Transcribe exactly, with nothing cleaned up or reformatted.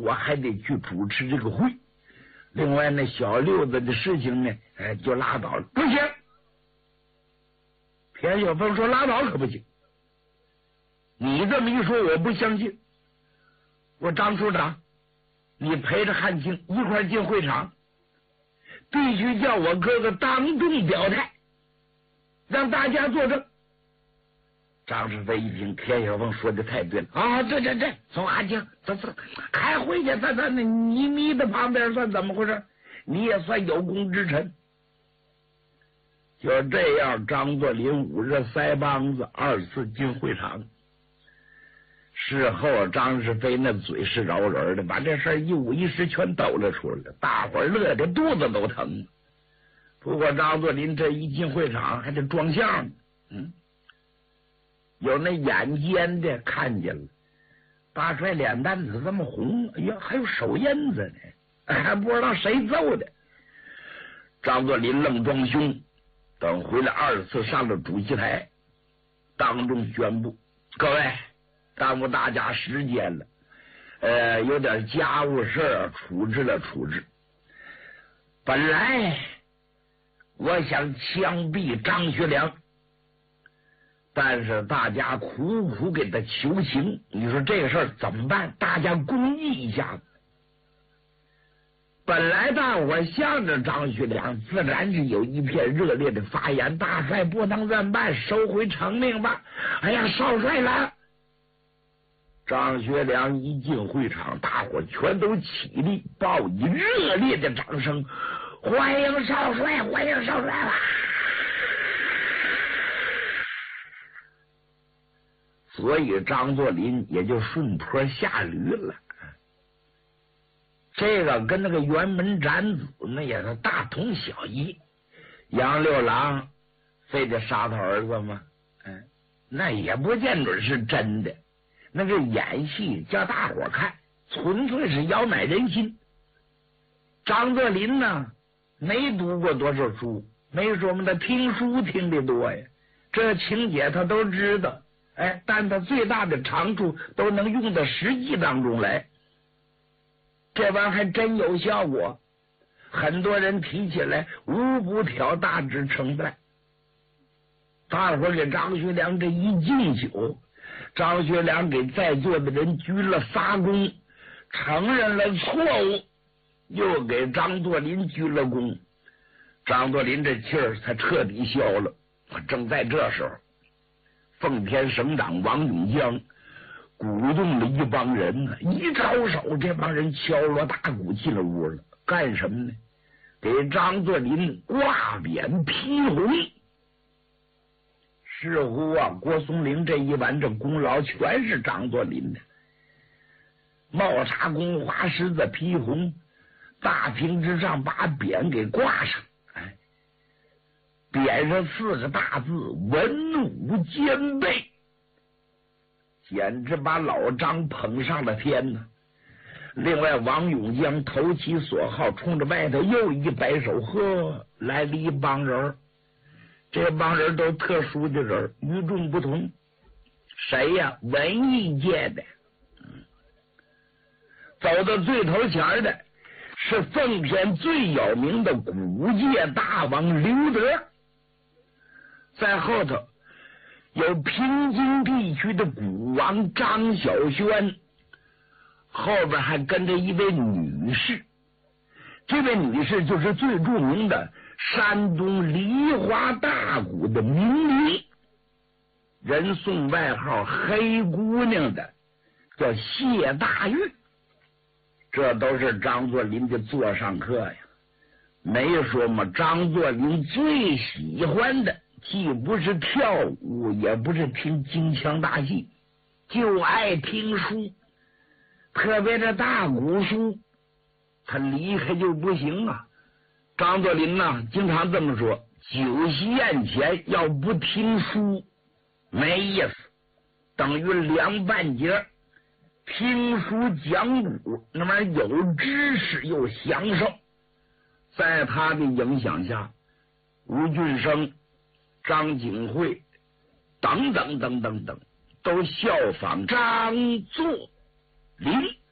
我还得去主持这个会。另外那小六子的事情呢，哎，就拉倒了。不行，田小凤说拉倒可不行。你这么一说，我不相信。我张处长，你陪着汉卿一块进会场，必须叫我哥哥当众表态，让大家作证。张世飞一听，田小凤说的太对了啊！这这这，从汉卿，这这开会去，咱咱你你的旁边算怎么回事？你也算有功之臣。就这样，张作霖捂着腮帮子二次进会场。事后，张世飞那嘴是饶人的，把这事儿一五一十全抖了出来，大伙儿乐得肚子都疼。不过张作霖这一进会场还得装相，嗯。有那眼尖的看见了，大帅脸蛋子这么红，哎呀，还有手印子呢，还不知道谁揍的。张作霖愣装凶，等回来二次上了主席台，当众宣布：各位，耽误大家时间了，呃，有点家务事处置了处置。本来我想枪毙张学良。但是大家苦苦给他求情，你说这个事儿怎么办？大家公议一下子。本来大伙向着张学良，自然是有一片热烈的发言：大帅不能这么办，收回成命吧！哎呀，少帅来！张学良一进会场，大伙全都起立，报以热烈的掌声：欢迎少帅，欢迎少帅啦！所以张作霖也就顺坡下驴了。这个跟那个辕门斩子那也是大同小异。杨六郎非得杀他儿子吗？嗯，那也不见准是真的，那个演戏叫大伙看，纯粹是摇买人心。张作霖呢，没读过多少书，没说嘛，他听书听得多呀，这情节他都知道。哎，但他最大的长处都能用到实际当中来，这玩意还真有效果。很多人提起来无不挑大致称赞。大伙给张学良这一敬酒，张学良给在座的人鞠了仨躬，承认了错误，又给张作霖鞠了躬。张作霖这气儿才彻底消了。正在这时候，奉天省长王永江鼓动了一帮人呢，一招手，这帮人敲锣打鼓进了屋了，干什么呢？给张作霖挂匾披红。似乎啊，郭松龄这一晚这功劳全是张作霖的。帽插宫花狮子披红，大厅之上把匾给挂上，哎，匾上四个大字文武兼备，简直把老张捧上了天呢。另外王永江投其所好，冲着外头又一摆手，呵，来了一帮人，这帮人都特殊的人，与众不同。谁呀？文艺界的。走到最头前的是奉天最有名的古界大王刘德，在后头有平津地区的古王张小轩，后边还跟着一位女士，这位女士就是最著名的山东梨花大鼓的名伶，人送外号黑姑娘的叫谢大玉。这都是张作霖的座上客呀。没说嘛，张作霖最喜欢的既不是跳舞，也不是听京腔大戏，就爱听书，特别是大鼓书，他离开就不行啊。张作霖呢，经常这么说：酒席宴前要不听书没意思，等于凉半截。听书讲古，那玩意儿有知识又享受。在他的影响下，吴俊升、张景惠等等等等等都效仿张作霖。